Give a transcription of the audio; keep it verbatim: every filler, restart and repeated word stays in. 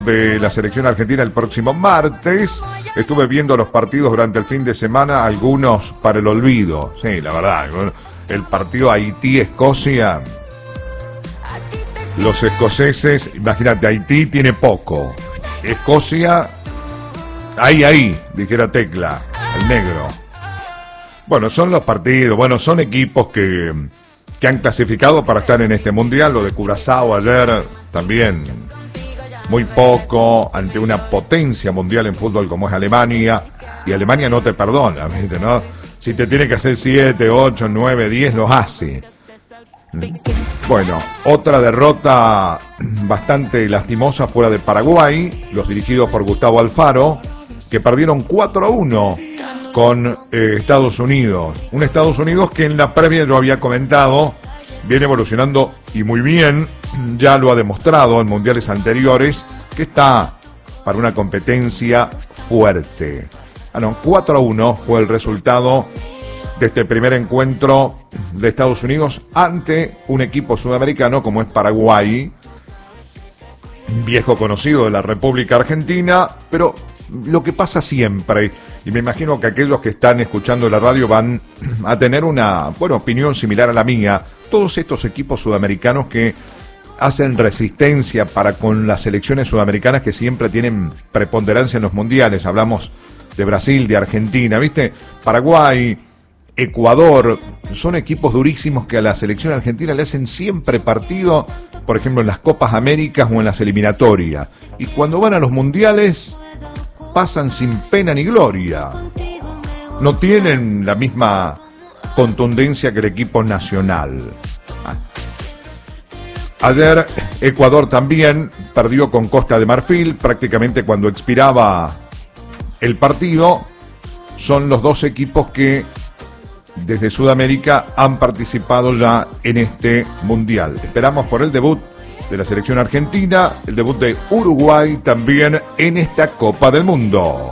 de la selección argentina el próximo martes. Estuve viendo los partidos durante el fin de semana, algunos para el olvido. Sí, la verdad, el partido Haití-Escocia. Los escoceses, imagínate, Haití tiene poco. Escocia, ahí, ahí, dijera Tecla, el negro. Bueno, son los partidos, bueno, son equipos que, que han clasificado para estar en este mundial. Lo de Curazao ayer también, muy poco, ante una potencia mundial en fútbol como es Alemania. Y Alemania no te perdona, ¿viste, no? Si te tiene que hacer siete, ocho, nueve, diez, los hace. Bueno, otra derrota bastante lastimosa fuera de Paraguay, los dirigidos por Gustavo Alfaro, que perdieron cuatro a uno con eh, Estados Unidos. Un Estados Unidos que en la previa yo había comentado, viene evolucionando y muy bien, ya lo ha demostrado en mundiales anteriores, que está para una competencia fuerte. Ah, no, cuatro a uno fue el resultado de este primer encuentro de Estados Unidos ante un equipo sudamericano como es Paraguay, viejo conocido de la República Argentina, pero lo que pasa siempre, y me imagino que aquellos que están escuchando la radio van a tener una buena opinión similar a la mía, todos estos equipos sudamericanos que hacen resistencia para con las selecciones sudamericanas que siempre tienen preponderancia en los mundiales, hablamos de Brasil, de Argentina, ¿viste? Paraguay, Ecuador, son equipos durísimos que a la selección argentina le hacen siempre partido, por ejemplo en las Copas Américas o en las eliminatorias, y cuando van a los mundiales pasan sin pena ni gloria, no tienen la misma contundencia que el equipo nacional. Ayer Ecuador también perdió con Costa de Marfil prácticamente cuando expiraba el partido. Son los dos equipos que desde Sudamérica han participado ya en este mundial. Esperamos por el debut de la selección argentina, el debut de Uruguay también en esta Copa del Mundo.